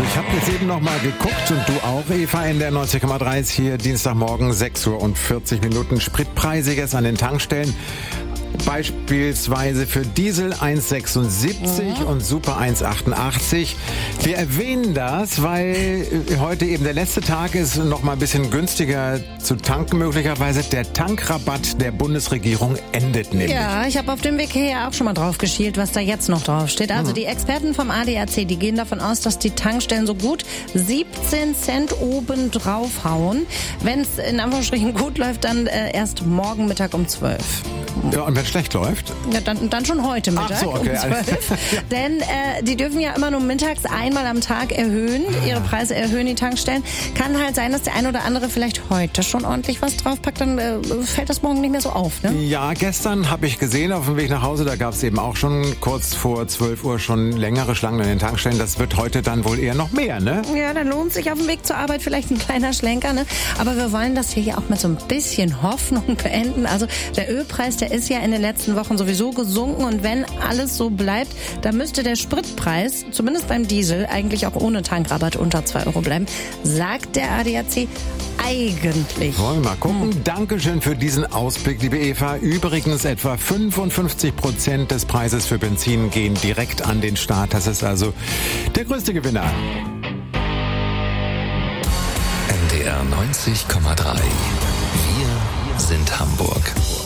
Ich habe jetzt eben noch mal geguckt und du auch, Eva, in der 90,3 hier Dienstagmorgen 6:40 Uhr. Spritpreise jetzt an den Tankstellen. Beispielsweise für Diesel 1,76 und Super 1,88. Wir erwähnen das, weil heute eben der letzte Tag ist, noch mal ein bisschen günstiger zu tanken möglicherweise. Der Tankrabatt der Bundesregierung endet nämlich. Ja, ich habe auf dem Weg her auch schon mal drauf geschielt, was da jetzt noch drauf steht. Also die Experten vom ADAC, die gehen davon aus, dass die Tankstellen so gut 17 Cent oben draufhauen. Wenn es in Anführungsstrichen gut läuft, dann erst morgen Mittag um 12. Ja, und wenn es schlecht läuft? Ja, dann schon heute Mittag so, okay. um 12. Denn die dürfen ja immer nur mittags einmal am Tag erhöhen, ihre Preise erhöhen, die Tankstellen. Kann halt sein, dass der ein oder andere vielleicht heute schon ordentlich was draufpackt, dann fällt das morgen nicht mehr so auf, ne? Ja, gestern habe ich gesehen auf dem Weg nach Hause, da gab es eben auch schon kurz vor 12 Uhr schon längere Schlangen an den Tankstellen. Das wird heute dann wohl eher noch mehr, ne? Ja, dann lohnt sich auf dem Weg zur Arbeit vielleicht ein kleiner Schlenker, ne? Aber wir wollen das hier ja auch mit so ein bisschen Hoffnung beenden. Also der Ölpreis, der ist ja in den letzten Wochen sowieso gesunken und wenn alles so bleibt, dann müsste der Spritpreis, zumindest beim Diesel, eigentlich auch ohne Tankrabatt unter 2 Euro bleiben, sagt der ADAC eigentlich. Wollen wir mal gucken. Dankeschön für diesen Ausblick, liebe Eva. Übrigens etwa 55% des Preises für Benzin gehen direkt an den Staat. Das ist also der größte Gewinner. NDR 90,3. Wir sind Hamburg.